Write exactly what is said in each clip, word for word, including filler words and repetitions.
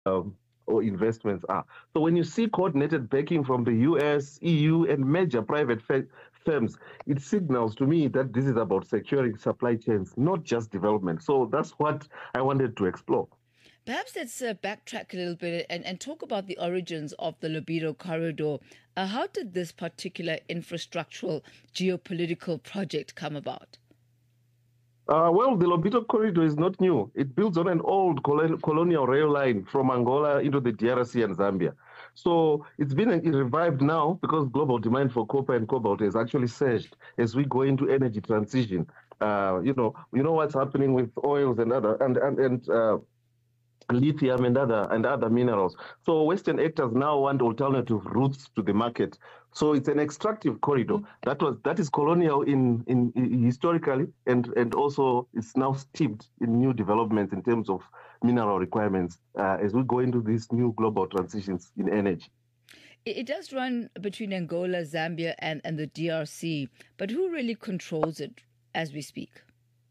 um, or investments are. So when you see coordinated backing from the U S, E U, and major private fa- firms, it signals to me that this is about securing supply chains, not just development. So that's what I wanted to explore. Perhaps let's uh, backtrack a little bit and, and talk about the origins of the Libido Corridor. Uh, how did this particular infrastructural geopolitical project come about? Uh, well, the Lobito corridor is not new. It builds on an old colon- colonial rail line from Angola into the D R C and Zambia. So it's been uh, revived now because global demand for copper and cobalt has actually surged as we go into energy transition. Uh, you know, you know what's happening with oils and other and and, and uh, lithium and other and other minerals. So Western actors now want alternative routes to the market. So it's an extractive corridor that was that is colonial in, in, in historically and and also it's now steeped in new developments in terms of mineral requirements uh, as we go into these new global transitions in energy. It, it does run between Angola, Zambia, and, and the D R C, but who really controls it as we speak?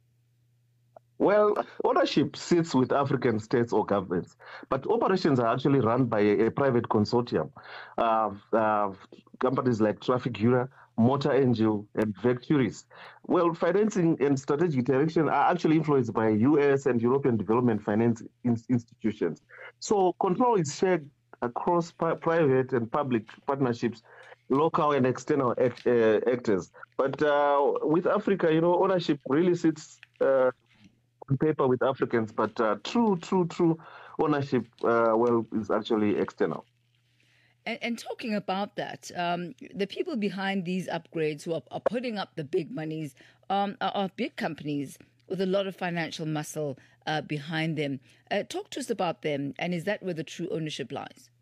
Well, ownership sits with African states or governments, but operations are actually run by a, a private consortium. Uh, uh, Companies like Traffic Eura, Motor Angel, and Vecturis. Well, financing and strategic direction are actually influenced by U S and European development finance in- institutions. So control is shared across pri- private and public partnerships, local and external act- uh, actors. But uh, with Africa, you know, ownership really sits. Uh, on paper with Africans, but uh, true, true, true ownership, uh, well, is actually external. And, and talking about that, um, the people behind these upgrades who are, are putting up the big monies um, are, are big companies with a lot of financial muscle uh, behind them. Uh, talk to us about them, and is that where the true ownership lies?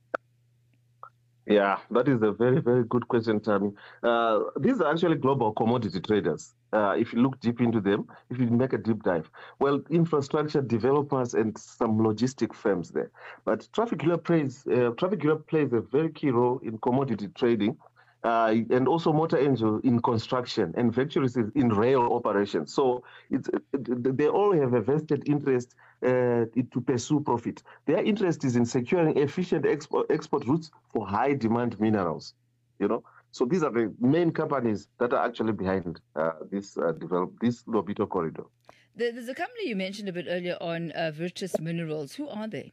Yeah, that is a very, very good question, Tammy. Uh, these are actually global commodity traders. Uh, if you look deep into them, if you make a deep dive, well, infrastructure developers and some logistic firms there. But Traffic Europe plays, uh, Traffic Europe plays a very key role in commodity trading, uh, and also Motor Angel in construction and Vecturis is in rail operations. So it's, it, they all have a vested interest uh, to pursue profit. Their interest is in securing efficient export, export routes for high demand minerals. You know, so these are the main companies that are actually behind uh, this uh, develop this Lobito corridor. There's a company you mentioned a bit earlier on, uh, Virtus Minerals. Who are they?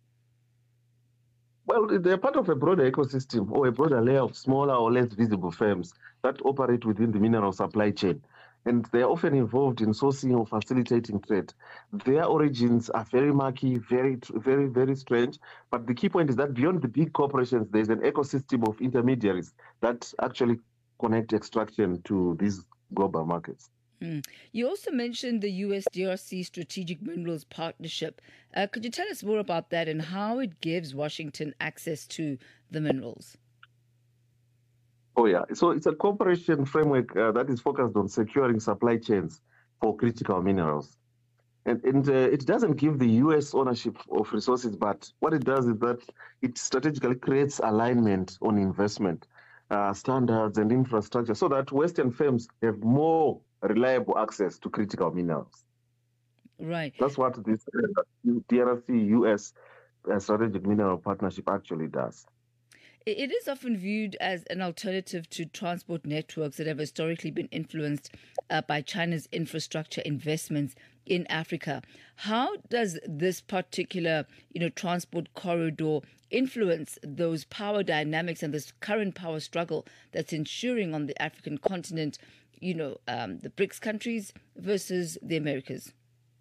Well, they're part of a broader ecosystem or a broader layer of smaller or less visible firms that operate within the mineral supply chain. And they're often involved in sourcing or facilitating trade. Their origins are very murky, very, very, very strange. But the key point is that beyond the big corporations, there's an ecosystem of intermediaries that actually connect extraction to these global markets. Hmm. You also mentioned the U S D R C Strategic Minerals Partnership. Uh, could you tell us more about that and how it gives Washington access to the minerals? Oh, yeah. So it's a cooperation framework uh, that is focused on securing supply chains for critical minerals. And, and uh, it doesn't give the U S ownership of resources, but what it does is that it strategically creates alignment on investment uh, standards and infrastructure so that Western firms have more reliable access to critical minerals. Right. That's what this uh, D R C U S uh, strategic mineral partnership actually does. It is often viewed as an alternative to transport networks that have historically been influenced uh, by China's infrastructure investments in Africa. How does this particular, you know, transport corridor influence those power dynamics and this current power struggle that's ensuring on the African continent, you know, um, the BRICS countries versus the Americas?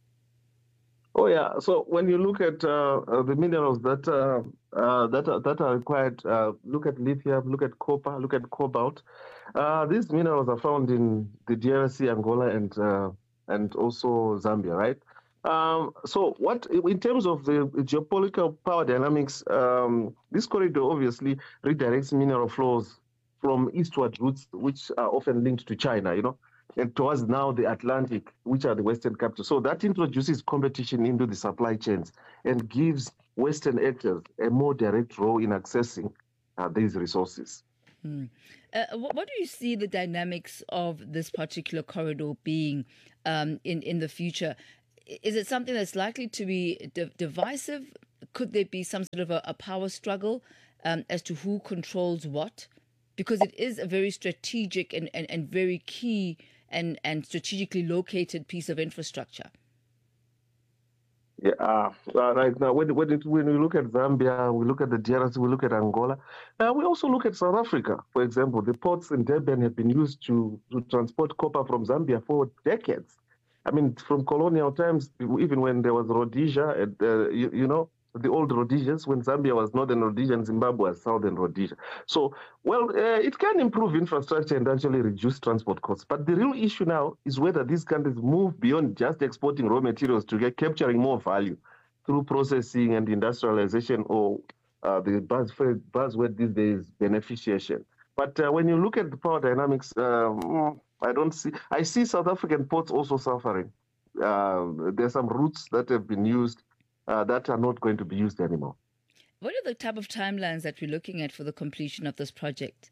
Oh yeah. So when you look at uh, uh, the minerals that uh, uh, that are, that are required, uh, look at lithium, look at copper, look at cobalt. Uh, these minerals are found in the D R C, Angola, and uh, and also Zambia, right? Um, so what in terms of the geopolitical power dynamics, um, this corridor obviously redirects mineral flows from eastward routes, which are often linked to China. You know, and towards now the Atlantic, which are the Western capitals. So that introduces competition into the supply chains and gives Western actors a more direct role in accessing uh, these resources. Hmm. Uh, what, what do you see the dynamics of this particular corridor being um, in in the future? I- Is it something that's likely to be di- divisive could there be some sort of a, a power struggle um, as to who controls what? Because it is a very strategic and, and, and very key and, and strategically located piece of infrastructure. Yeah, uh, uh, right now, when, when, it, when we look at Zambia, we look at the D R C, we look at Angola, uh, we also look at South Africa. For example, the ports in Durban have been used to, to transport copper from Zambia for decades. I mean, from colonial times, even when there was Rhodesia, and, uh, you, you know, the old Rhodesians, when Zambia was Northern Rhodesia and Zimbabwe was Southern Rhodesia. So, well, uh, it can improve infrastructure and actually reduce transport costs. But the real issue now is whether these countries move beyond just exporting raw materials to get capturing more value through processing and industrialization, or uh, the buzz, buzzword these days, beneficiation. But uh, when you look at the power dynamics, um, I don't see, I see South African ports also suffering. Uh, there's some routes that have been used Uh, that are not going to be used anymore. What are the type of timelines that we're looking at for the completion of this project?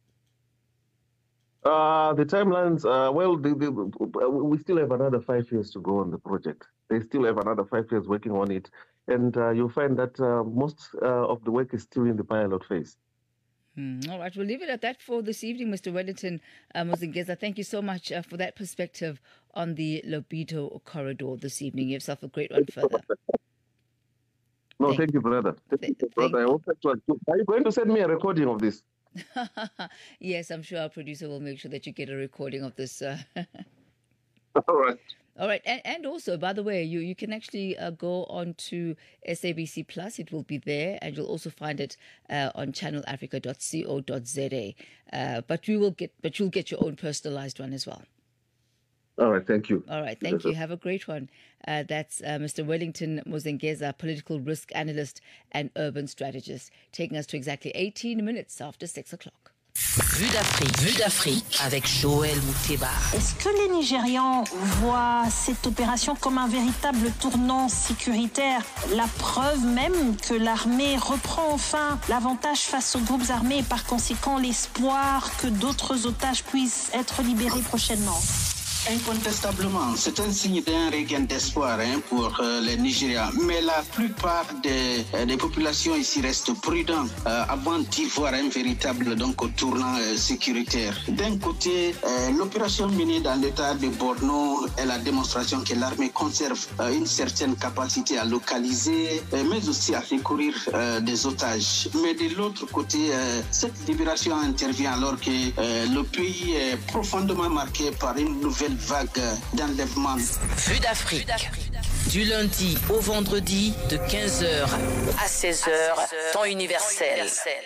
Uh, the timelines, uh, well, the, the, we still have another five years to go on the project. They still have another five years working on it. And uh, you'll find that uh, most uh, of the work is still in the pilot phase. Hmm. All right, we'll leave it at that for this evening, Mister Wellington uh, Muzingeza. Thank you so much uh, for that perspective on the Lobito corridor this evening. You have yourself a great one further. No, thank, thank you, brother. Thank you, brother. I hope that was good. Are you going to send me a recording of this? Yes, I'm sure our producer will make sure that you get a recording of this. Uh... All right. All right. And, and also, by the way, you, you can actually uh, go on to S A B C Plus. It will be there. And you'll also find it uh, on channel africa dot co dot za. Uh, but we will get, but you'll get your own personalized one as well. All right, thank you. All right, thank you. Have a great one. Uh, that's uh, Mister Wellington Muzingeza, political risk analyst and urban strategist, taking us to exactly eighteen minutes after six o'clock. Vue d'Afrique, Vue d'Afrique avec Joël Mouteba. Est-ce que les Nigérians voient cette opération comme un véritable tournant sécuritaire? La preuve même que l'armée reprend enfin l'avantage face aux groupes armés et par conséquent l'espoir que d'autres otages puissent être libérés prochainement. Incontestablement, c'est un signe d'un regain d'espoir hein, pour euh, les Nigérians. Mais la plupart des, euh, des populations ici restent prudentes euh, avant d'y voir un véritable donc, tournant euh, sécuritaire. D'un côté, euh, l'opération menée dans l'état de Borno est la démonstration que l'armée conserve euh, une certaine capacité à localiser, euh, mais aussi à secourir euh, des otages. Mais de l'autre côté, euh, cette libération intervient alors que euh, le pays est profondément marqué par une nouvelle vague d'enlèvement. Vue d'Afrique. Du lundi au vendredi de quinze heures à seize heures, temps universel.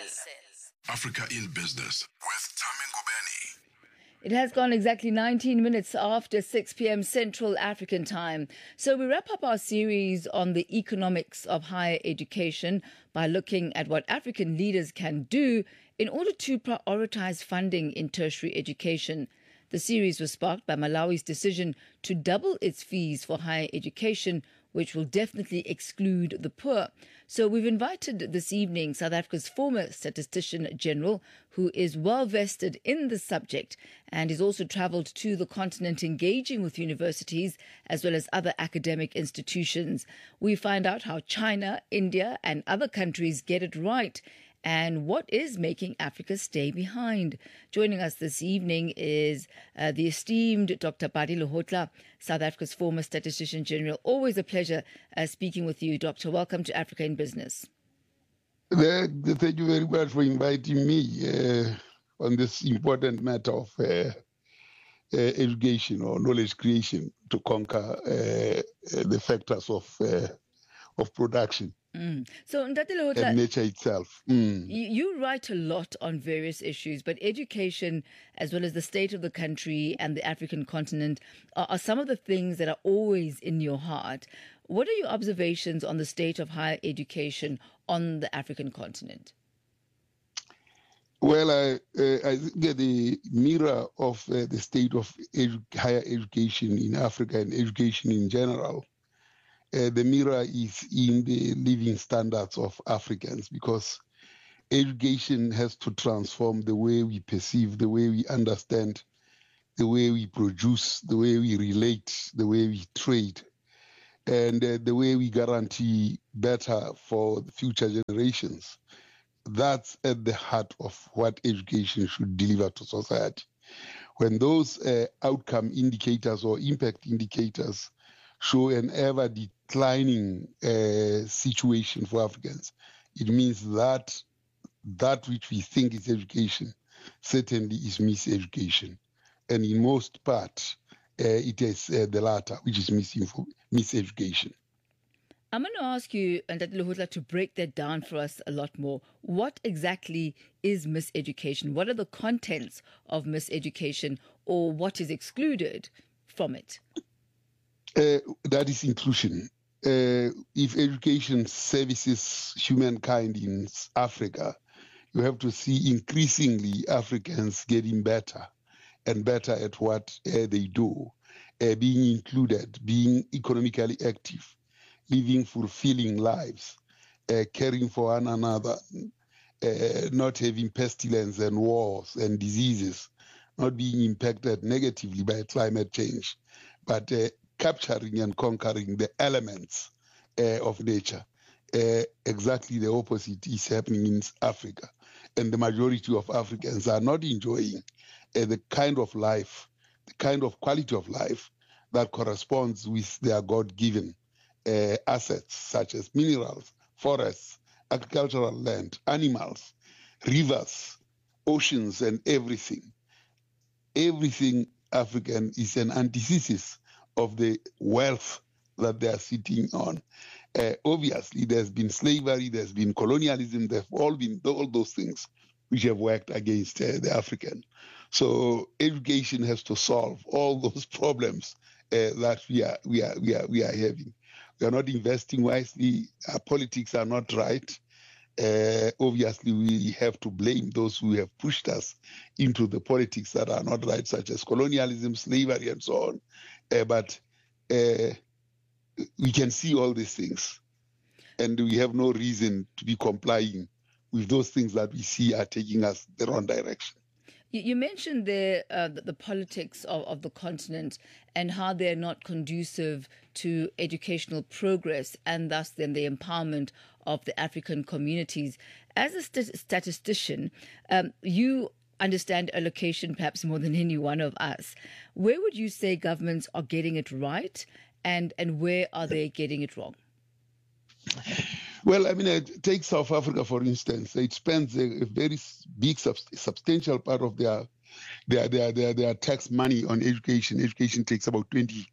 Africa in Business with Tami Ngubeni. It has gone exactly nineteen minutes after six p.m. Central African time. So we wrap up our series on the economics of higher education by looking at what African leaders can do in order to prioritize funding in tertiary education. The series was sparked by Malawi's decision to double its fees for higher education, which will definitely exclude the poor. So we've invited this evening South Africa's former Statistician General, who is well vested in the subject and has also travelled to the continent engaging with universities as well as other academic institutions. We find out how China, India and other countries get it right and what is making Africa stay behind. Joining us this evening is uh, the esteemed Doctor Pali Lehohla, South Africa's former Statistician General. Always a pleasure uh, speaking with you, Doctor. Welcome to Africa in Business. Thank you very much for inviting me uh, on this important matter of uh, uh, education or knowledge creation to conquer uh, the factors of, uh, of production. Mm. So, Ndati Lehohla, and nature itself. Mm. You, you write a lot on various issues, but education, as well as the state of the country and the African continent, are, are some of the things that are always in your heart. What are your observations on the state of higher education on the African continent? Well, I, uh, I think that the mirror of uh, the state of edu- higher education in Africa and education in general, Uh, the mirror is in the living standards of Africans, because education has to transform the way we perceive, the way we understand, the way we produce, the way we relate, the way we trade, and uh, the way we guarantee better for the future generations. That's at the heart of what education should deliver to society. When those uh, outcome indicators or impact indicators show an ever declining uh, situation for Africans, it means that that which we think is education certainly is miseducation. And in most part, uh, it is uh, the latter, which is misinfo- miseducation. I'm going to ask you, Ntate Lehotla, to break that down for us a lot more. What exactly is miseducation? What are the contents of miseducation, or what is excluded from it? Uh, that is inclusion. Uh, if education services humankind in Africa, you have to see increasingly Africans getting better and better at what uh, they do, uh, being included, being economically active, living fulfilling lives, uh, caring for one another, uh, not having pestilence and wars and diseases, not being impacted negatively by climate change, but uh, capturing and conquering the elements uh, of nature. Uh, exactly the opposite is happening in Africa. And the majority of Africans are not enjoying uh, the kind of life, the kind of quality of life that corresponds with their God-given uh, assets, such as minerals, forests, agricultural land, animals, rivers, oceans, and everything. Everything African is an antithesis of the wealth that they are sitting on. Uh, obviously, there's been slavery, there's been colonialism, there've all been all those things which have worked against uh, the African. So education has to solve all those problems uh, that we are we are we are we are having. We are not investing wisely. Our politics are not right. Uh, obviously, we have to blame those who have pushed us into the politics that are not right, such as colonialism, slavery, and so on. Uh, but uh, we can see all these things, and we have no reason to be complying with those things that we see are taking us the wrong direction. You mentioned the, uh, the, the politics of, of the continent and how they're not conducive to educational progress and thus then the empowerment of the African communities. As a st- statistician, um, you understand allocation perhaps more than any one of us. Where would you say governments are getting it right, and, and where are they getting it wrong? Well, I mean, uh, take South Africa, for instance. It spends a, a very big, sub- substantial part of their, their their their their tax money on education. Education takes about twenty,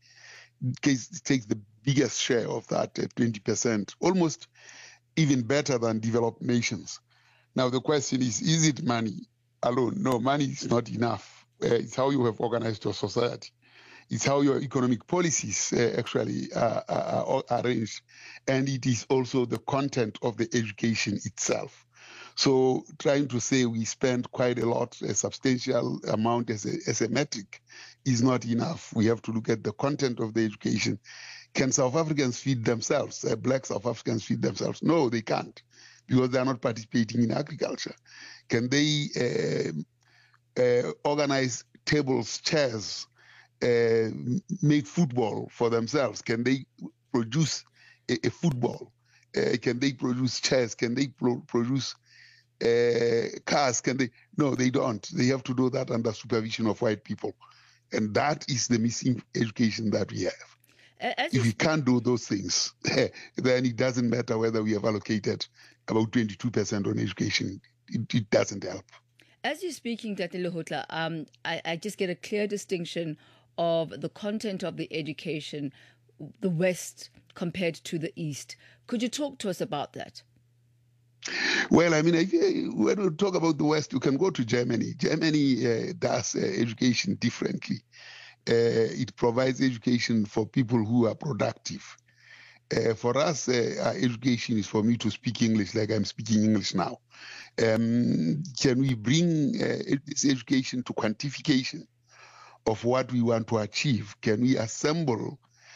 takes the biggest share of that, uh, twenty percent, almost even better than developed nations. Now, the question is, is it money alone? No, money is not enough. Uh, it's how you have organized your society. It's how your economic policies uh, actually uh, are, are arranged. And it is also the content of the education itself. So trying to say we spend quite a lot, a substantial amount as a, as a metric is not enough. We have to look at the content of the education. Can South Africans feed themselves? Uh, black South Africans feed themselves? No, they can't, because they are not participating in agriculture. Can they uh, uh, organize tables, chairs, Uh, make football for themselves? Can they produce a, a football? Uh, can they produce chairs? Can they pro- produce uh, cars? Can they? No, they don't. They have to do that under supervision of white people. And that is the missing education that we have. As if we can't do those things, then it doesn't matter whether we have allocated about twenty-two percent on education. It, it doesn't help. As you're speaking, Ntate Lehotla, um, I, I just get a clear distinction of the content of the education, the West compared to the East. Could you talk to us about that? Well, I mean, when we talk about the West, you can go to Germany. Germany uh, does uh, education differently. Uh, it provides education for people who are productive. Uh, for us, uh, our education is for me to speak English like I'm speaking English now. Um, can we bring uh, this education to quantification of what we want to achieve? Can we assemble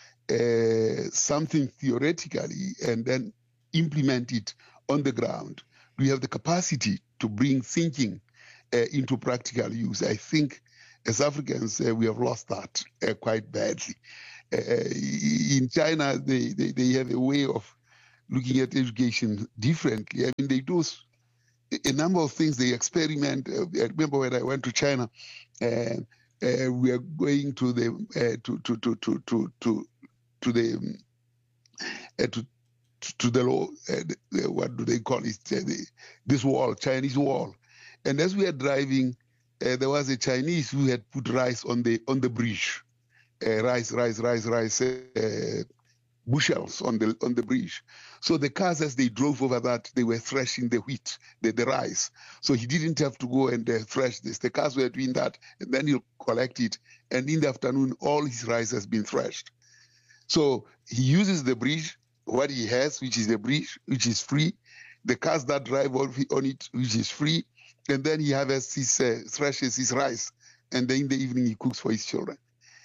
uh, something theoretically and then implement it on the ground? Do we have the capacity to bring thinking uh, into practical use? I think as Africans, uh, we have lost that uh, quite badly. Uh, in China, they, they, they have a way of looking at education differently. I mean, they do a number of things. They experiment. Uh, I remember when I went to China, uh, uh, we are going to the uh, to, to to to to to to the uh, to to the law. Uh, the, what do they call it? Uh, the, this wall, Chinese wall. And as we are driving, uh, there was a Chinese who had put rice on the on the bridge, uh, rice, rice, rice, rice. Uh, bushels on the on the bridge. So the cars, as they drove over that, they were threshing the wheat, the, the rice. So he didn't have to go and uh, thresh this. The cars were doing that, and then he'll collect it. And in the afternoon, all his rice has been threshed. So he uses the bridge, what he has, which is the bridge, which is free, the cars that drive on it, which is free, and then he harvests his, uh, threshes his rice, and then in the evening he cooks for his children.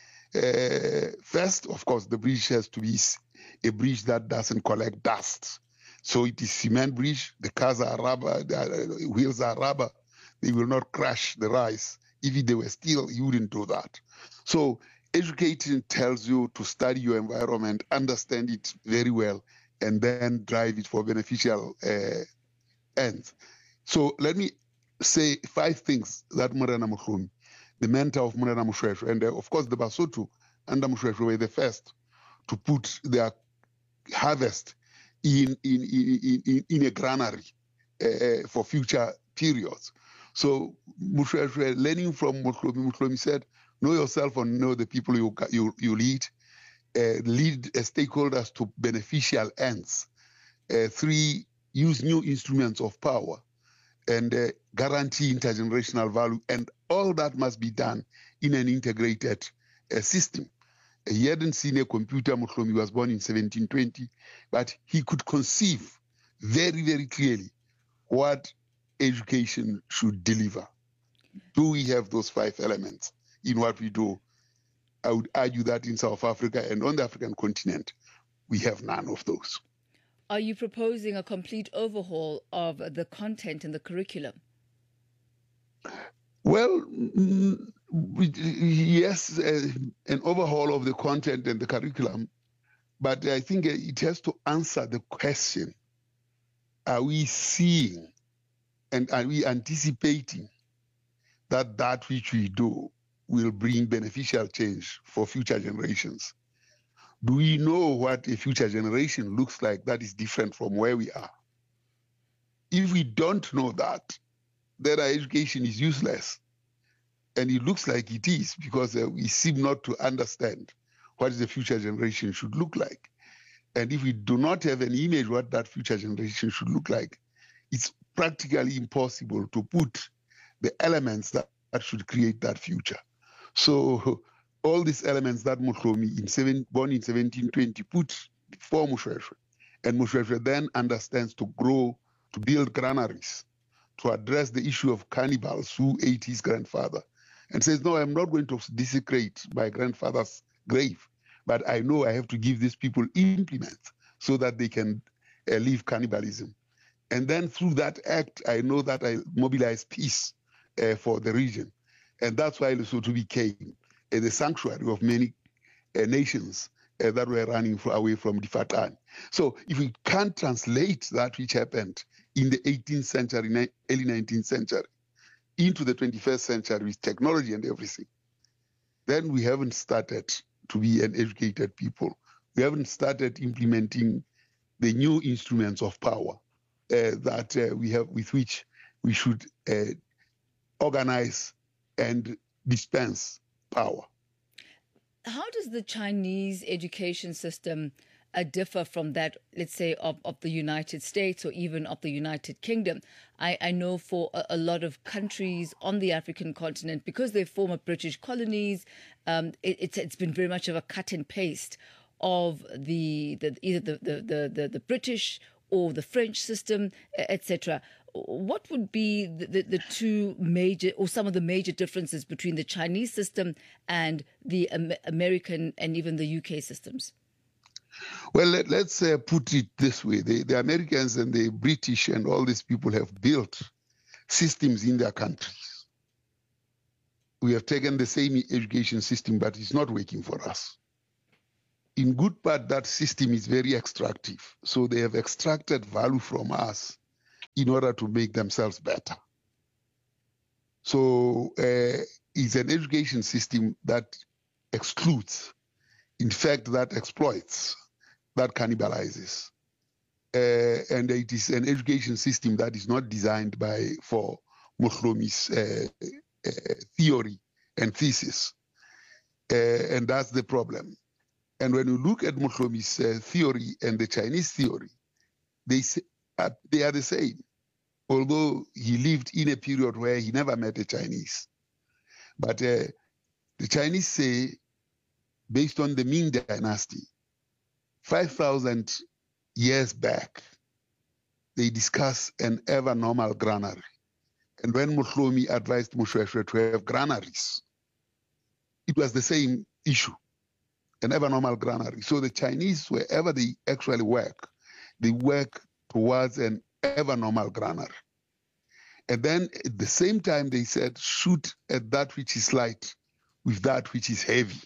Uh, first, of course, the bridge has to be a bridge that doesn't collect dust. So it is cement bridge. The cars are rubber. The wheels are rubber. They will not crash the rice. If they were steel, you wouldn't do that. So education tells you to study your environment, understand it very well, and then drive it for beneficial uh, ends. So let me say five things that Morena Mohlumi, the mentor of Morena Moshweshwe, and uh, of course the Basotho under Moshweshwe were the first to put their harvest in in in, in, in a granary uh, for future periods. So Moshweshwe, learning from Mohlumi, Mohlumi said, know yourself and know the people you you, you lead. Uh, lead uh, stakeholders to beneficial ends. Uh, three, use new instruments of power and uh, guarantee intergenerational value. And all that must be done in an integrated uh, system. Uh, he hadn't seen a computer. Mohlumi was born in seventeen twenty, but he could conceive very, very clearly what education should deliver. Do we have those five elements in what we do? I would argue that in South Africa and on the African continent, we have none of those. Are you proposing a complete overhaul of the content in the curriculum? Well, mm, yes, uh, an overhaul of the content and the curriculum, but I think it has to answer the question, are we seeing and are we anticipating that that which we do will bring beneficial change for future generations? Do we know what a future generation looks like that is different from where we are? If we don't know that, then our education is useless. And it looks like it is because uh, we seem not to understand what the future generation should look like. And if we do not have an image what that future generation should look like, it's practically impossible to put the elements that, that should create that future. So all these elements that Mohlumi, in seven, born in seventeen twenty, put for Moshweshwe, and Moshweshwe then understands to grow, to build granaries, to address the issue of cannibals who ate his grandfather, and says, no, I'm not going to desecrate my grandfather's grave, but I know I have to give these people implements so that they can uh, leave cannibalism. And then through that act, I know that I mobilize peace uh, for the region. And that's why Lesotho became uh, the sanctuary of many uh, nations uh, that were running for, away from Difatani. So if we can't translate that which happened in the eighteenth century, early nineteenth century, into the twenty-first century with technology and everything, then we haven't started to be an educated people. We haven't started implementing the new instruments of power uh, that uh, we have, with which we should uh, organize and dispense power. How does the Chinese education system uh, differ from that, let's say, of, of the United States or even of the United Kingdom? I, I know for a, a lot of countries on the African continent, because they're former British colonies, um, it, it's, it's been very much of a cut and paste of the, the either the, the, the, the, the British or the French system, et cetera. What would be the, the, the two major or some of the major differences between the Chinese system and the um, American and even the U K systems? Well, let, let's uh, put it this way. The, the Americans and the British and all these people have built systems in their countries. We have taken the same education system, but it's not working for us. in good part, that system is very extractive. So they have extracted value from us in order to make themselves better. So uh, it's an education system that excludes, in fact, that exploits, that cannibalizes. Uh, and it is an education system that is not designed by for Mohlomi's uh, uh, theory and thesis. Uh, and that's the problem. And when you look at Mohlomi's uh, theory and the Chinese theory, they, say, uh, they are the same, although he lived in a period where he never met a Chinese. But uh, the Chinese say, based on the Ming Dynasty, five thousand years back, they discuss an ever-normal granary. And when Mohlomi advised Moshoeshoe to have granaries, it was the same issue, an ever-normal granary. So the Chinese, wherever they actually work, they work towards an ever-normal granary. And then at the same time, they said, shoot at that which is light with that which is heavy.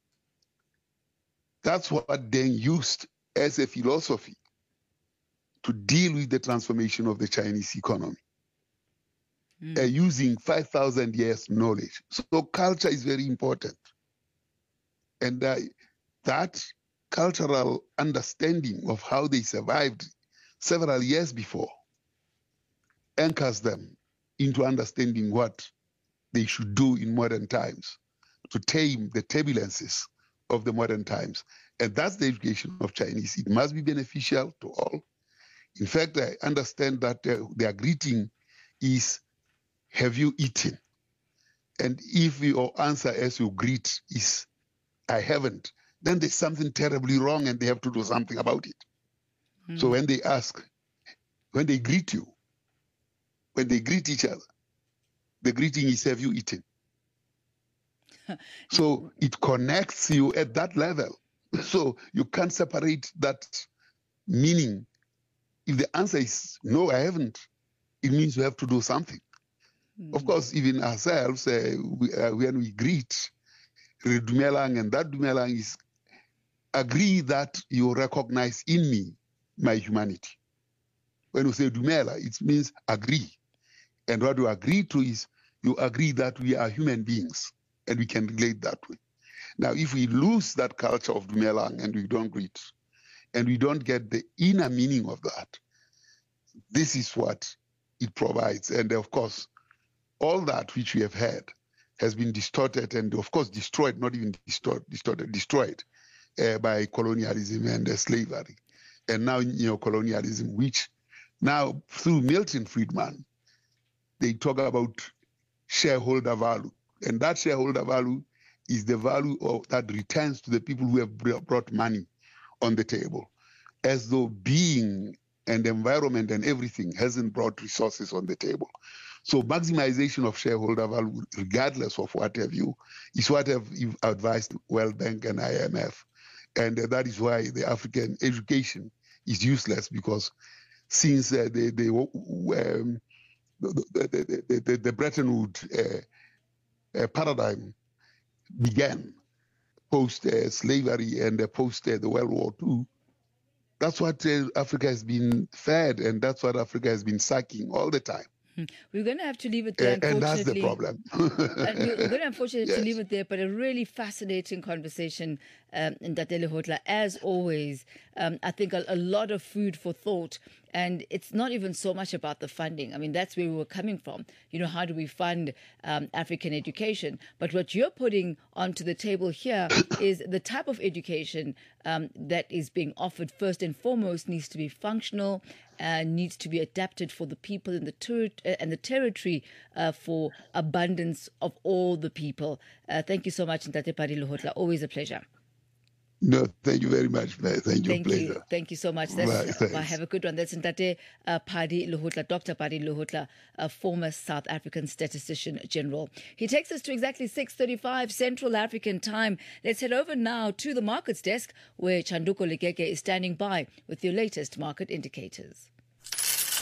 That's what Deng used as a philosophy to deal with the transformation of the Chinese economy, mm. uh, using five thousand years knowledge. So culture is very important. And uh, that cultural understanding of how they survived several years before anchors them into understanding what they should do in modern times to tame the turbulences of the modern times. And that's the education of Chinese. It must be beneficial to all. In fact, I understand that uh, their greeting is, have you eaten? And if your answer as you greet is, I haven't, then there's something terribly wrong and they have to do something about it. Mm. So when they ask, when they greet you, when they greet each other, the greeting is, have you eaten? So it connects you at that level. So you can't separate that meaning. If the answer is, no, I haven't, it means you have to do something. Mm. Of course, even ourselves, uh, we, uh, when we greet, Dumelang, and that Dumelang is, agree that you recognize in me my humanity. When you say Dumela, it means agree. And what you agree to is, you agree that we are human beings, and we can relate that way. Now, if we lose that culture of Dumelang and we don't greet, and we don't get the inner meaning of that, this is what it provides. And of course, all that which we have had has been distorted and, of course, destroyed, not even distort, distorted, destroyed uh, by colonialism and uh, slavery. And now neo-colonialism, which now, through Milton Friedman, they talk about shareholder value. And that shareholder value is the value of, that returns to the people who have brought money on the table, as though being and environment and everything hasn't brought resources on the table. So maximization of shareholder value, regardless of what have you, is what have advised World Bank and I M F. And uh, that is why the African education is useless, because since uh, the, the, um, the, the, the, the, the Bretton Woods uh, uh, paradigm began post-slavery uh, and uh, post uh, the World War Two, that's what uh, Africa has been fed, and that's what Africa has been sucking all the time. We're going to have to leave it there, uh, and that's the problem. We're going to unfortunately yes. to leave it there, but a really fascinating conversation, um, Ntate Lehotla, as always. Um, I think a, a lot of food for thought, and it's not even so much about the funding. I mean, that's where we were coming from. You know, how do we fund um, African education? But what you're putting onto the table here is the type of education um, that is being offered, first and foremost, needs to be functional, Uh, needs to be adapted for the people in the ter- uh, and the territory uh, for abundance of all the people. Uh, thank you so much, Ntate Padi Lehotla. Always a pleasure. No, thank you very much, man. Thank you. Thank pleasure. you. Thank you so much. That's, Bye, uh, have a good one. That's Ntate uh, Padi Lehotla, Doctor Padi Lehotla, a former South African statistician general. He takes us to exactly six thirty-five Central African time. Let's head over now to the markets desk, where Chanduko Legeke is standing by with your latest market indicators.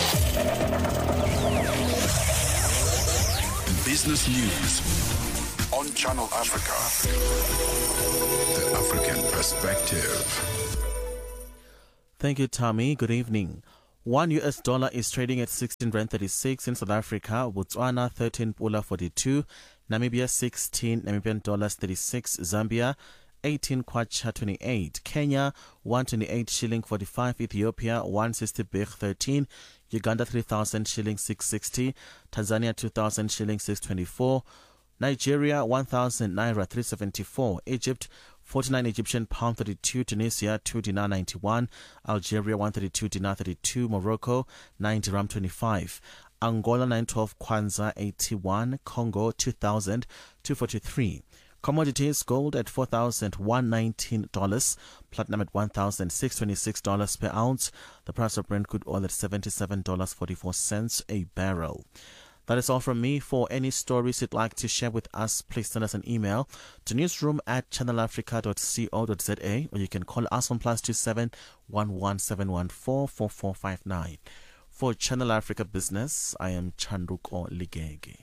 Business News on Channel Africa. The African Perspective. Thank you, Tommy. Good evening. One U S dollar is trading at sixteen rand thirty-six in South Africa, Botswana thirteen pula forty-two, Namibia sixteen Namibian dollars thirty-six, Zambia eighteen kwacha twenty-eight, Kenya one twenty-eight shilling forty-five, Ethiopia one sixty birr thirteen, Uganda three thousand shilling six sixty, Tanzania two thousand shilling six twenty-four, Nigeria one thousand naira three seventy-four, Egypt forty-nine Egyptian pound thirty-two, Tunisia two dinar ninety-one, Algeria one thirty-two dinar thirty-two, Morocco nine dirham twenty-five, Angola nine twelve kwanza eighty-one, Congo two thousand two forty-three. Commodities: gold at four thousand one hundred nineteen dollars, platinum at one thousand six hundred twenty-six dollars per ounce, the price of Brent crude oil at seventy-seven dollars and forty-four cents a barrel. That is all from me. For any stories you'd like to share with us, please send us an email to newsroom at channel africa dot co dot za, or you can call us on plus two seven one one seven one four four four five nine. For Channel Africa Business, I am Chanduko Ligege.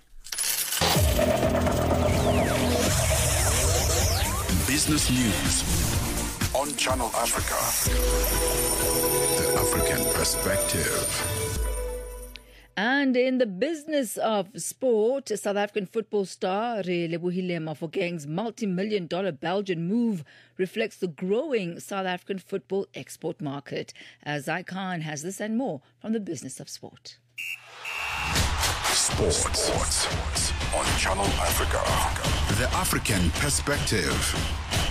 Business News on Channel Africa. The African Perspective. And in the business of sport, South African football star Relebohile Mofokeng's multi-million dollar Belgian move reflects the growing South African football export market. As Zycon has this and more from the business of sport. Sports, Sports on Channel Africa. The African Perspective.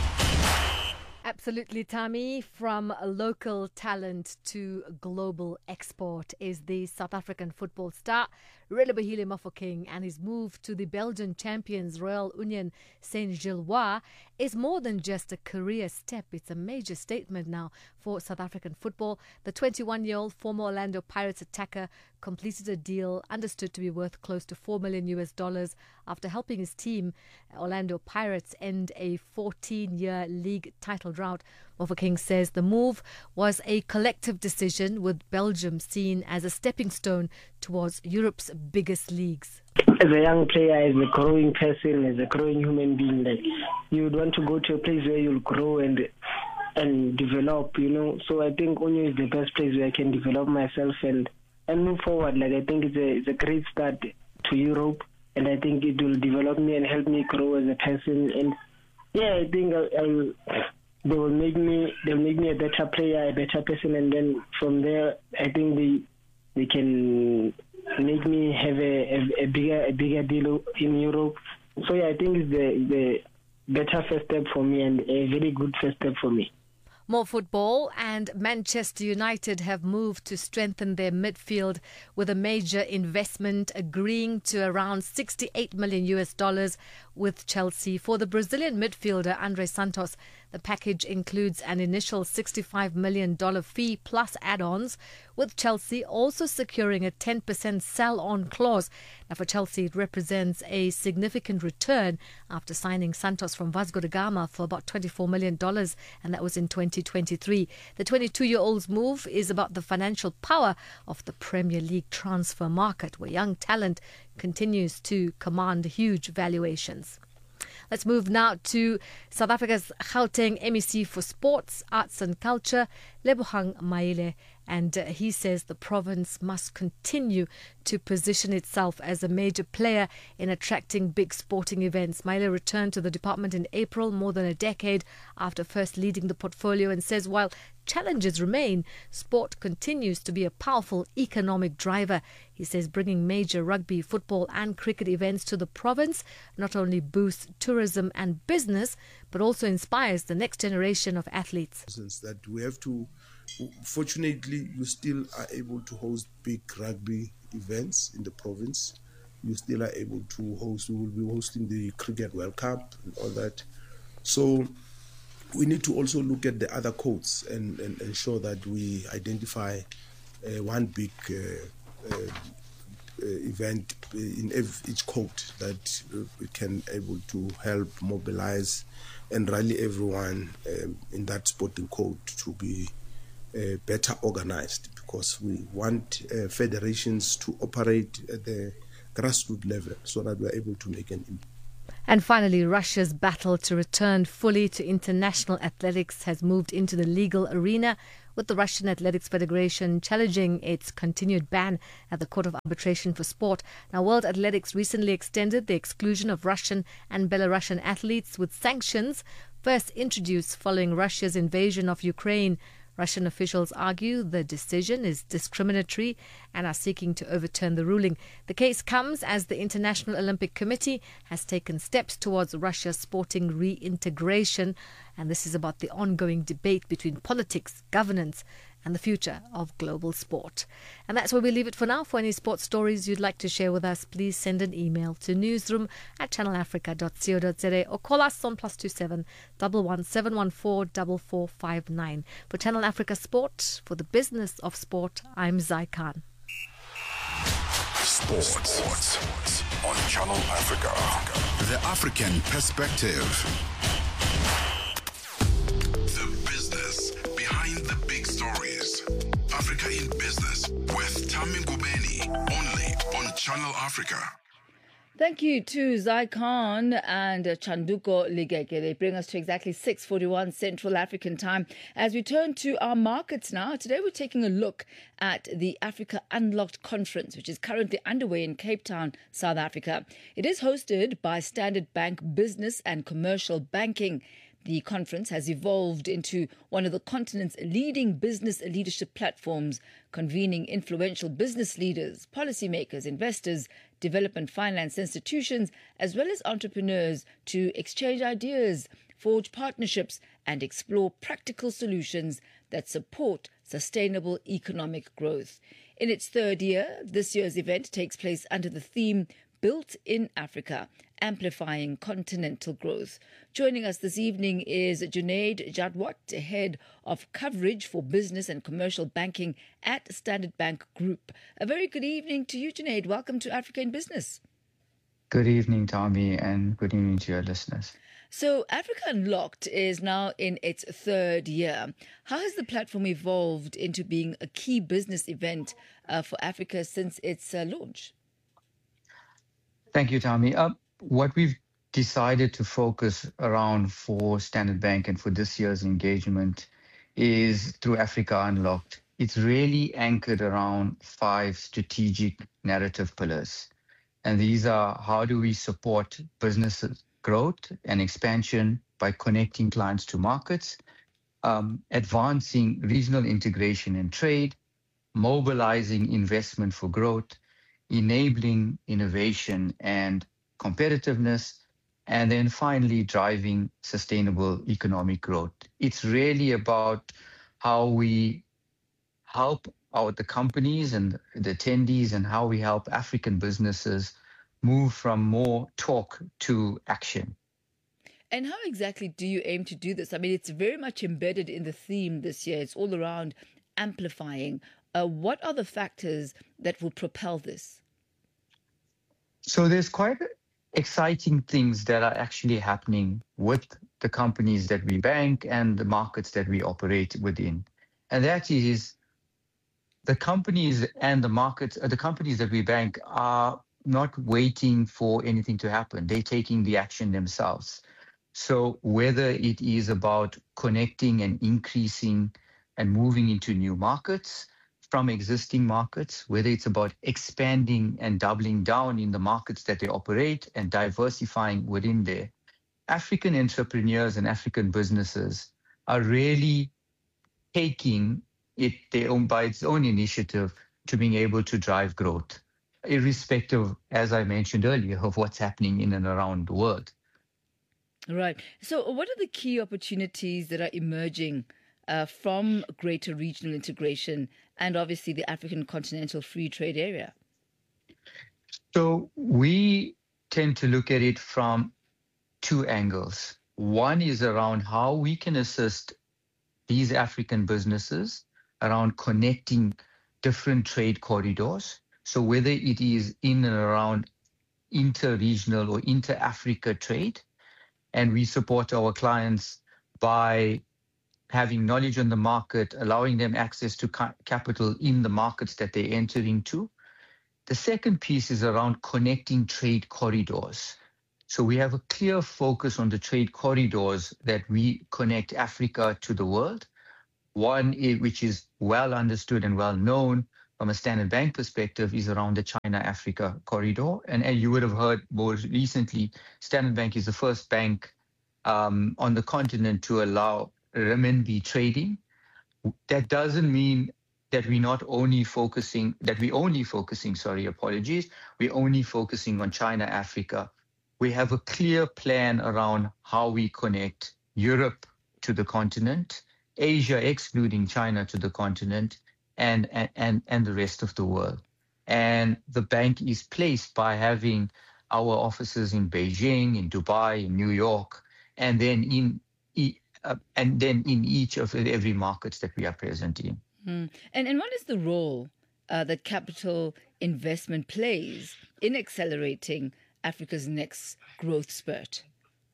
Absolutely, Tammy. From local talent to global export is the South African football star Relebohile Mofokeng, and his move to the Belgian champions Royal Union Saint-Gilloise is more than just a career step. It's a major statement now for South African football. The twenty-one-year-old former Orlando Pirates attacker completed a deal understood to be worth close to four million U S dollars after helping his team, Orlando Pirates, end a fourteen-year league title drought. Mofokeng says the move was a collective decision, with Belgium seen as a stepping stone towards Europe's biggest leagues. As a young player, as a growing person, as a growing human being, like, you would want to go to a place where you'll grow and and develop, you know. So I think Onyo is the best place where I can develop myself and, and move forward. Like, I think it's a, it's a great start to Europe, and I think it will develop me and help me grow as a person. And yeah, I think I'll, I'll, they will make me they'll make me a better player, a better person, and then from there, I think they they can make me have a, a, a bigger a bigger deal in Europe. So yeah, I think it's the the better first step for me and a very good first step for me. More football, and Manchester United have moved to strengthen their midfield with a major investment, agreeing to around sixty-eight million U S dollars with Chelsea. For the Brazilian midfielder Andre Santos, the package includes an initial sixty-five million dollars fee plus add-ons, with Chelsea also securing a ten percent sell-on clause. Now, for Chelsea, it represents a significant return after signing Santos from Vasco da Gama for about twenty-four million dollars, and that was in twenty twenty-three. The twenty-two-year-old's move is about the financial power of the Premier League transfer market, where young talent continues to command huge valuations. Let's move now to South Africa's Gauteng M E C for Sports, Arts and Culture, Lebohang Maile, and uh, he says the province must continue to position itself as a major player in attracting big sporting events. Maile returned to the department in April, more than a decade after first leading the portfolio, and says while challenges remain, sport continues to be a powerful economic driver. He says bringing major rugby, football and cricket events to the province not only boosts tourism and business, but also inspires the next generation of athletes. That we have to, fortunately, you still are able to host big rugby events in the province. You still are able to host, we will be hosting the Cricket World Cup and all that. So we need to also look at the other codes and, and ensure that we identify uh, one big uh, uh, uh, event in every, each code that uh, we can able to help mobilize and rally everyone um, in that sporting code to be uh, better organized, because we want uh, federations to operate at the grassroots level so that we are able to make an impact. And finally, Russia's battle to return fully to international athletics has moved into the legal arena, with the Russian Athletics Federation challenging its continued ban at the Court of Arbitration for Sport. Now, World Athletics recently extended the exclusion of Russian and Belarusian athletes, with sanctions first introduced following Russia's invasion of Ukraine. Russian officials argue the decision is discriminatory and are seeking to overturn the ruling. The case comes as the International Olympic Committee has taken steps towards Russia's sporting reintegration, and this is about the ongoing debate between politics, governance and the future of global sport. And that's where we leave it for now. For any sports stories you'd like to share with us, please send an email to newsroom at channel africa dot co dot za or call us on plus two seven one one seven one four four four five nine. For Channel Africa Sport, for the business of sport, I'm Zai Khan. Sports on Channel Africa. The African perspective. Africa in Business with Tammy Ngubeni, only on Channel Africa. Thank you to Zai Khan and Chanduko Ligeke. They bring us to exactly six forty-one Central African time. As we turn to our markets now, today we're taking a look at the Africa Unlocked Conference, which is currently underway in Cape Town, South Africa. It is hosted by Standard Bank Business and Commercial Banking. The conference has evolved into one of the continent's leading business leadership platforms, convening influential business leaders, policymakers, investors, development finance institutions, as well as entrepreneurs to exchange ideas, forge partnerships, and explore practical solutions that support sustainable economic growth. In its third year, this year's event takes place under the theme Built in Africa, Amplifying Continental Growth. Joining us this evening is Junaid Jadwat, Head of Coverage for Business and Commercial Banking at Standard Bank Group. A very good evening to you, Junaid. Welcome to Africa in Business. Good evening, Tommy, and good evening to your listeners. So Africa Unlocked is now in its third year. How has the platform evolved into being a key business event uh, for Africa since its uh, launch? Thank you, Tommy. Uh, what we've decided to focus around for Standard Bank and for this year's engagement is through Africa Unlocked. It's really anchored around five strategic narrative pillars. And these are: how do we support businesses' growth and expansion by connecting clients to markets, um, advancing regional integration and trade, mobilizing investment for growth, enabling innovation and competitiveness, and then finally driving sustainable economic growth. It's really about how we help out the companies and the attendees and how we help African businesses move from more talk to action. And how exactly do you aim to do this? I mean, it's very much embedded in the theme this year. It's all around amplifying. Uh, what are the factors that will propel this? So there's quite exciting things that are actually happening with the companies that we bank and the markets that we operate within. And that is the companies and the markets, the companies that we bank are not waiting for anything to happen. They're taking the action themselves. So whether it is about connecting and increasing and moving into new markets from existing markets, whether it's about expanding and doubling down in the markets that they operate and diversifying within there, African entrepreneurs and African businesses are really taking it their own, by its own initiative to being able to drive growth, irrespective, as I mentioned earlier, of what's happening in and around the world. Right. So what are the key opportunities that are emerging uh, from greater regional integration and obviously the African Continental Free Trade Area? So we tend to look at it from two angles. One is around how we can assist these African businesses around connecting different trade corridors. So whether it is in and around inter-regional or inter-Africa trade, and we support our clients by having knowledge on the market, allowing them access to ca- capital in the markets that they enter into. The second piece is around connecting trade corridors. So we have a clear focus on the trade corridors that we connect Africa to the world. One, which is well understood and well known from a Standard Bank perspective, is around the China-Africa corridor. And, and you would have heard more recently, Standard Bank is the first bank um, on the continent to allow renminbi trading. That doesn't mean that we're not only focusing, that we only focusing, sorry, apologies, we're only focusing on China-Africa. We have a clear plan around how we connect Europe to the continent, Asia, excluding China, to the continent, and, and, and the rest of the world. And the bank is placed by having our offices in Beijing, in Dubai, in New York, and then in uh, and then in each of every markets that we are present in. Mm. And and what is the role uh, that capital investment plays in accelerating Africa's next growth spurt?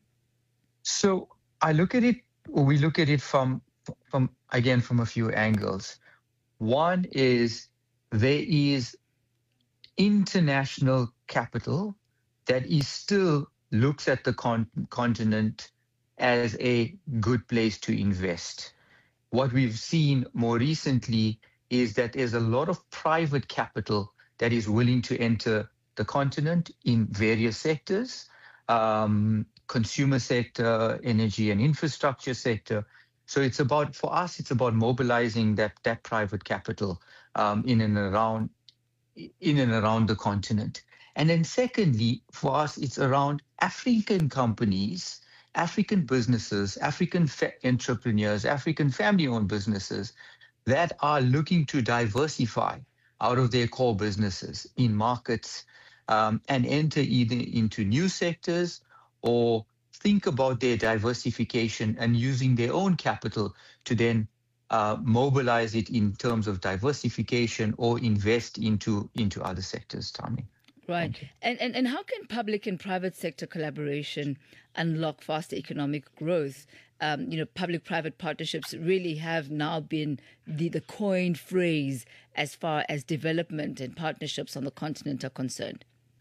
So I look at it, or we look at it from from again from a few angles. One is there is international capital that is still looks at the con- continent as a good place to invest. What we've seen more recently is that there's a lot of private capital that is willing to enter the continent in various sectors, um, consumer sector, energy and infrastructure sector. So it's about, for us, it's about mobilizing that that private capital um, in and around in and around the continent. And then secondly, for us, it's around African companies, African businesses, African fa- entrepreneurs, African family-owned businesses that are looking to diversify out of their core businesses in markets um, and enter either into new sectors or think about their diversification and using their own capital to then uh, mobilize it in terms of diversification or invest into, into other sectors, Tommy. Right. And, and and how can public and private sector collaboration unlock faster economic growth? Um, you know, public-private partnerships really have now been the, the coined phrase as far as development and partnerships on the continent are concerned.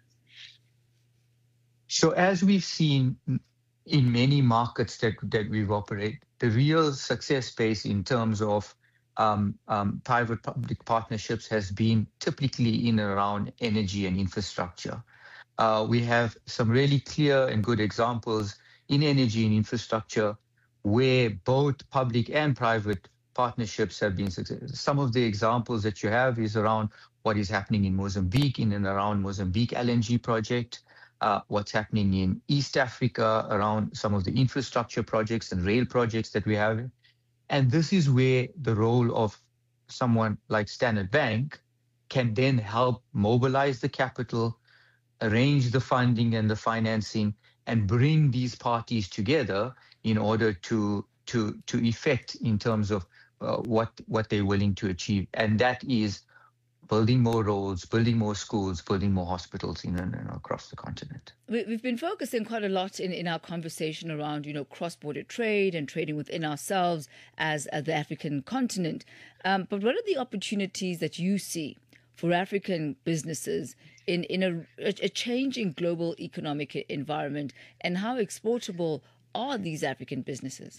So as we've seen in many markets that, that we've operated, the real success base in terms of Um, um, private-public partnerships has been typically in and around energy and infrastructure. Uh, we have some really clear and good examples in energy and infrastructure where both public and private partnerships have been successful. Some of the examples that you have is around what is happening in Mozambique, in and around Mozambique L N G project, uh, what's happening in East Africa around some of the infrastructure projects and rail projects that we have. And this is where the role of someone like Standard Bank can then help mobilize the capital, arrange the funding and the financing, and bring these parties together in order to to to effect in terms of uh, what what they're willing to achieve. And that is building more roads, building more schools, building more hospitals in and across the continent. We've been focusing quite a lot in, in our conversation around, you know, cross-border trade and trading within ourselves as uh, the African continent. Um, but what are the opportunities that you see for African businesses in, in a, a changing global economic environment, and how exportable are these African businesses?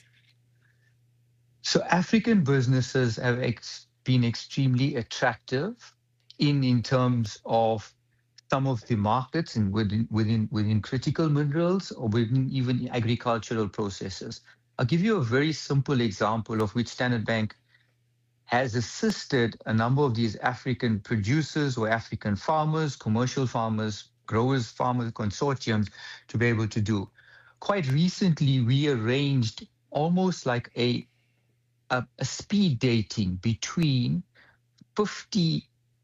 So African businesses have ex- been extremely attractive in in terms of some of the markets and within within within critical minerals or within even agricultural processes. I'll give you a very simple example of which Standard Bank has assisted a number of these African producers or African farmers, commercial farmers, growers, farmers, consortiums to be able to do. Quite recently, we arranged almost like a a, a speed dating between fifty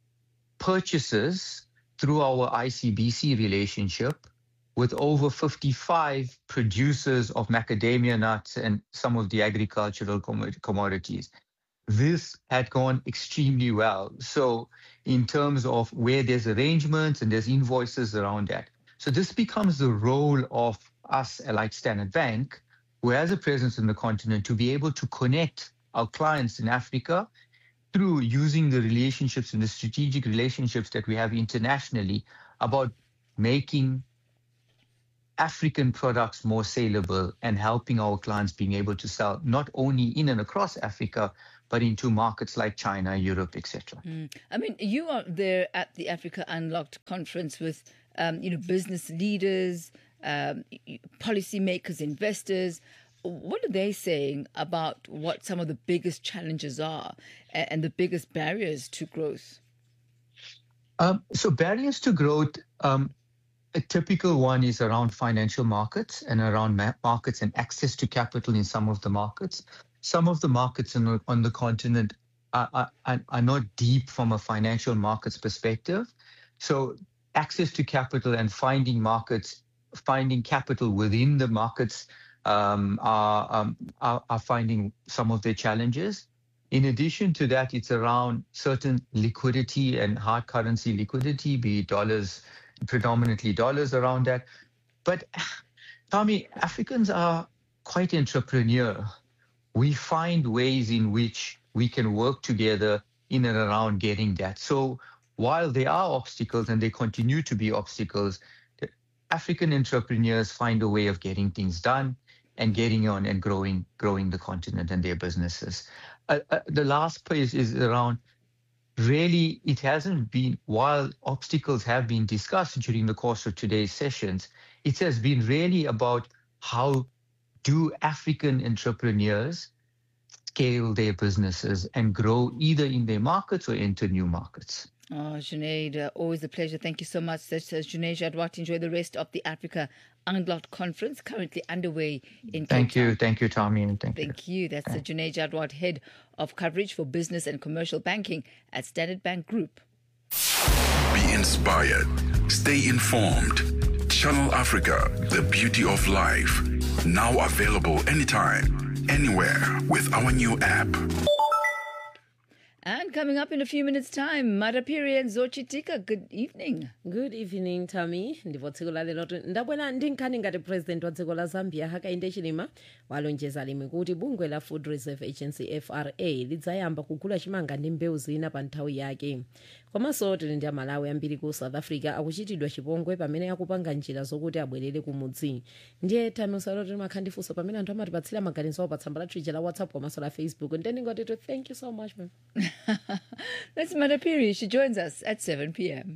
purchases through our I C B C relationship with over fifty-five producers of macadamia nuts and some of the agricultural comm- commodities. This had gone extremely well. So in terms of where there's arrangements and there's invoices around that. So this becomes the role of us, like Standard Bank, who has a presence in the continent, to be able to connect our clients in Africa through using the relationships and the strategic relationships that we have internationally about making African products more saleable and helping our clients being able to sell not only in and across Africa, but into markets like China, Europe, et cetera. Mm. I mean, you are there at the Africa Unlocked conference with, um, you know, business leaders, um, policymakers, investors. What are they saying about what some of the biggest challenges are and the biggest barriers to growth? Um, so barriers to growth, um, a typical one is around financial markets and around ma- markets and access to capital in some of the markets. Some of the markets on the, on the continent are, are, are not deep from a financial markets perspective. So access to capital and finding markets, finding capital within the markets um, are, um, are, are finding some of their challenges. In addition to that, it's around certain liquidity and hard currency liquidity, be it dollars, predominantly dollars around that. But Tommy, Africans are quite entrepreneurial. We find ways in which we can work together in and around getting that. So while there are obstacles and they continue to be obstacles, the African entrepreneurs find a way of getting things done and getting on and growing, growing the continent and their businesses. Uh, uh, the last piece is around, really, it hasn't been, while obstacles have been discussed during the course of today's sessions, it has been really about how do African entrepreneurs scale their businesses and grow either in their markets or into new markets. Oh, Junaid, uh, always a pleasure. Thank you so much. That says Junaid Jadwat. Enjoy the rest of the Africa Unlocked conference currently underway in Cape Thank you. Town. Thank you, Tommy. And thank, Thank you. you. That's uh, Junaid Jadwat, Head of Coverage for Business and Commercial Banking at Standard Bank Group. Be inspired. Stay informed. Channel Africa, the beauty of life. Now available anytime, anywhere with our new app. And coming up in a few minutes' time, Madapiri and Zochitika, good evening. Good evening, Tommy. Ndivotsiko lero ndabwera ndi nkhani ngati president wa dziko la Zambia Hakainde Hichilema walonjeza limi kuti bungwe la Food Reserve Agency F R A lidzayamba kugula chimanga ndi mbewu zina pa nthawi yake. Komanso tili ndi Amalawi ambiri ku South Africa akuchitidwa chipongwe pamene akupanga njira zokuti abwerere kumudzi. Ndiye Tommy usaloti makhandifunso pamene anthu amatipatsira maganizo awo pa tsamba la Twitter la WhatsApp komanso la Facebook. Ndeni ngoti thank you so much, man. That's Madapiri. She joins us at seven p.m.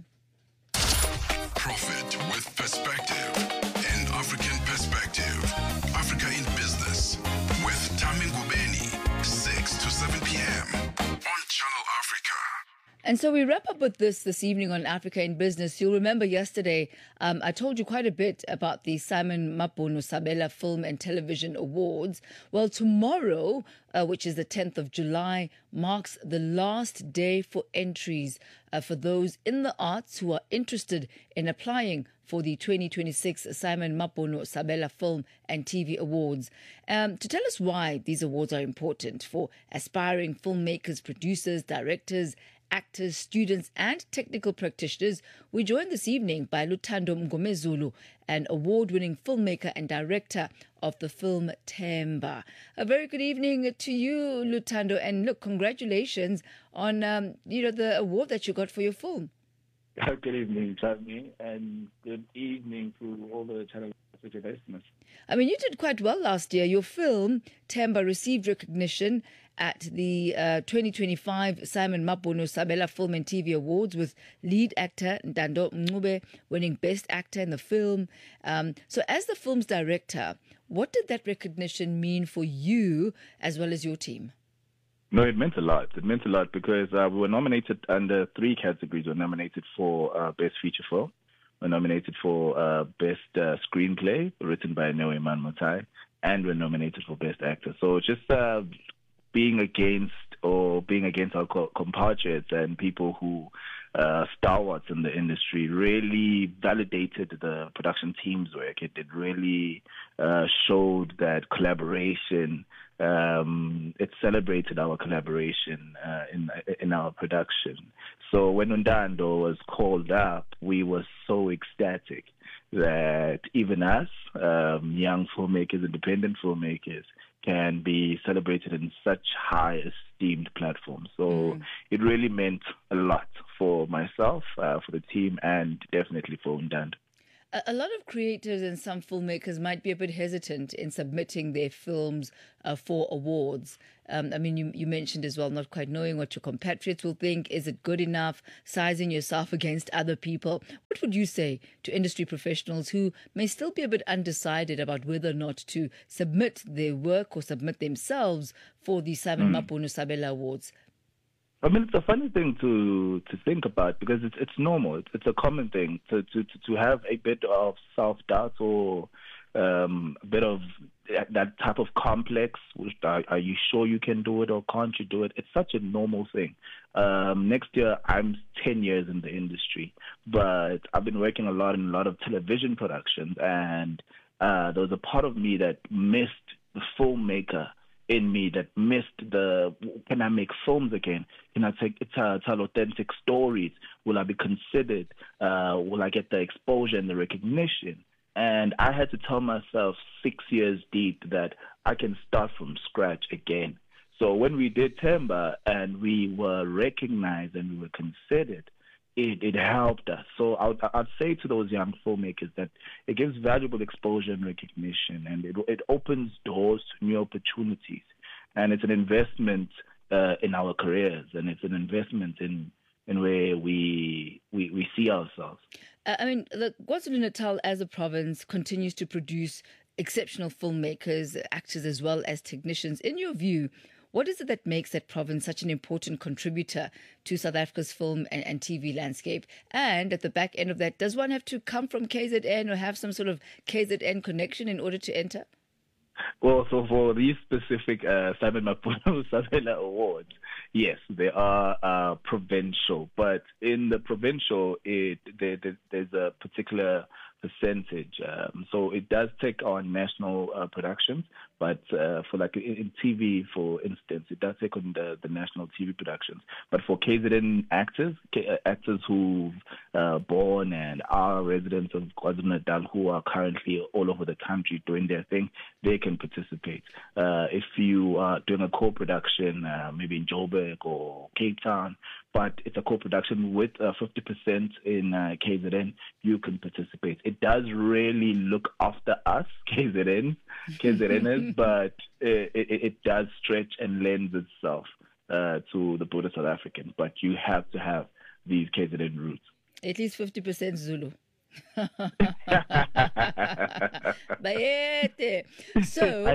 Profit with perspective and African perspective. Africa in Business with Tami Ngubeni, six to seven p.m. on Channel Africa. And so we wrap up with this this evening on Africa in Business. You'll remember yesterday um, I told you quite a bit about the Simon Mabhunu Sabela Film and Television Awards. Well, tomorrow, uh, which is the tenth of July, marks the last day for entries uh, for those in the arts who are interested in applying for the twenty twenty-six Simon Mabhunu Sabela Film and T V Awards. Um, to tell us why these awards are important for aspiring filmmakers, producers, directors, actors, students and technical practitioners, we joined this evening by Luthando Mngomezulu, an award-winning filmmaker and director of the film Themba. A very good evening to you, Luthando, and look, congratulations on um, you know the award that you got for your film. Good evening, Tami, and good evening to all the Channel Africa listeners. I mean, you did quite well last year. Your film, Themba, received recognition at the uh, twenty twenty-five Simon Mabhunu Sabela Film and T V Awards, with lead actor Ndando Mncube winning Best Actor in the film. Um, so as the film's director, what did that recognition mean for you as well as your team? No, it meant a lot. It meant a lot because uh, we were nominated under three categories. We were nominated for uh, Best Feature Film. We were nominated for uh, Best uh, Screenplay, written by Noeman Mutai, and we were nominated for Best Actor. So just uh, being against or being against our co- compatriots and people who uh, stalwarts in the industry really validated the production team's work. It, it really uh, showed that collaboration. Um, it celebrated our collaboration uh, in in our production. So when Ndando was called up, we were so ecstatic that even us, um, young filmmakers, independent filmmakers, can be celebrated in such high esteemed platforms. So mm. it really meant a lot for myself, uh, for the team, and definitely for Ndando. A, a lot of creators and some filmmakers might be a bit hesitant in submitting their films uh, for awards. Um, I mean, you, you mentioned as well not quite knowing what your compatriots will think. Is it good enough? Sizing yourself against other people. What would you say to industry professionals who may still be a bit undecided about whether or not to submit their work or submit themselves for the Simon mm. Mabhunu Sabela Awards? I mean, it's a funny thing to to think about because it's it's normal. It's, it's a common thing to, to, to have a bit of self-doubt or um, a bit of that type of complex. Which are, are you sure you can do it or can't you do it? It's such a normal thing. Um, next year, I'm ten years in the industry, but I've been working a lot in a lot of television productions, and uh, there was a part of me that missed the filmmaker in me, that missed the, can I make films again? Can I take, tell, tell authentic stories? Will I be considered? Uh, will I get the exposure and the recognition? And I had to tell myself six years deep that I can start from scratch again. So when we did Timber and we were recognized and we were considered, It, it helped us. So I'd, I'd say to those young filmmakers that it gives valuable exposure and recognition, and it, it opens doors to new opportunities. And it's an investment uh, in our careers, and it's an investment in, in where we, we, we see ourselves. Uh, I mean, the KwaZulu-Natal as a province continues to produce exceptional filmmakers, actors as well as technicians. In your view, what is it that makes that province such an important contributor to South Africa's film and, and T V landscape? And at the back end of that, does one have to come from K Z N or have some sort of K Z N connection in order to enter? Well, so for these specific uh, Simon Mabhunu Sabela Awards, yes, they are uh, provincial. But in the provincial, it there, there, there's a particular percentage. Um, so it does take on national uh, productions, but uh, for like in, in T V, for instance, it does take on the, the national T V productions. But for K Z N actors, K, actors who've uh, born and are residents of KwaZulu-Natal who are currently all over the country doing their thing, they can participate. Uh, if you are doing a co-production, uh, maybe in Joburg or Cape Town, but it's a co-production with uh, fifty percent in uh, K Z N, you can participate. It does really look after us, K Z N, K Z Ners, but it, it, it does stretch and lends itself uh, to the broader South African. But you have to have these K Z N roots. At least fifty percent Zulu. Bayete. So,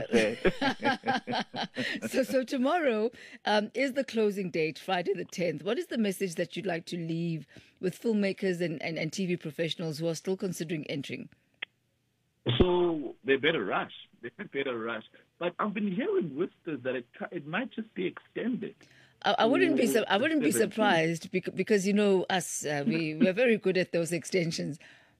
so, so tomorrow um, is the closing date, Friday the tenth. What is the message that you'd like to leave with filmmakers and, and, and T V professionals who are still considering entering? So they better rush. They better rush. But I've been hearing whispers that it it might just be extended. I, I wouldn't be. I wouldn't be surprised because, because you know us. Uh, we we're very good at those extensions.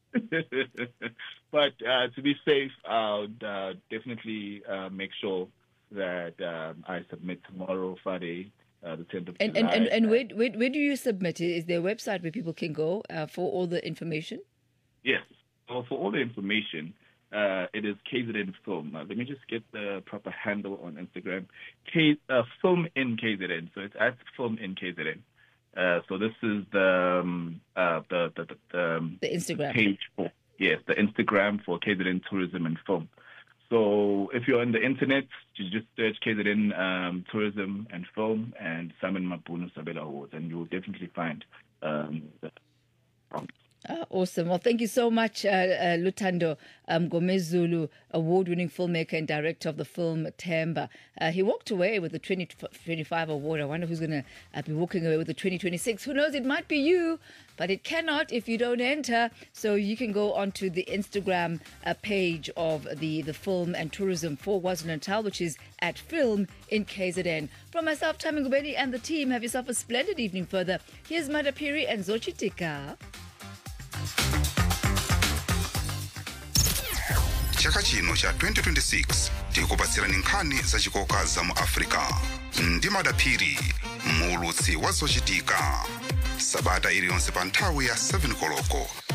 But uh, to be safe, I would uh, definitely uh, make sure that um, I submit tomorrow, Friday, uh, the tenth of and, July. And and and where, where where do you submit? Is there a website where people can go uh, for all the information? Yes. So for all the information. Uh, it is K Z N Film. Uh, let me just get the proper handle on Instagram. K, uh, Film in K Z N. So it's at Film in K Z N. Uh, so this is the um, uh, the the, the, um, the Instagram page for yes, the Instagram for K Z N Tourism and Film. So if you're on the internet, you just search K Z N um, Tourism and Film and Simon Mabhunu Sabela Awards, and you will definitely find um, the prompt. Uh, awesome. Well, thank you so much, uh, uh, Luthando um, Gomezulu, award-winning filmmaker and director of the film Timber. Uh, he walked away with the twenty twenty-five award. I wonder who's going to uh, be walking away with the twenty twenty-six. Who knows? It might be you, but it cannot if you don't enter. So you can go onto the Instagram uh, page of the, the film and tourism for KwaZulu-Natal, which is at Film in K Z N. From myself, Tami Ngubeni, and the team, have yourself a splendid evening further. Here's Madapiri and Zochitika. Chaka chino cha twenty twenty-six tikupatsirani nkhani zachikoka za mu Africa ndi Madapiri mulutsi wa Zochitika sabata iliyonse pa nthawi ya seven koloko.